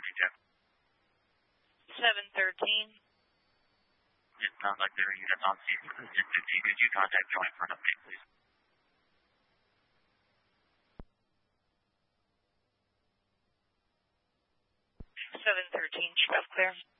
check. 713. It sounds like there are units on scene for 1050. Could you contact Joint for an update, please? 713, Chief, clear.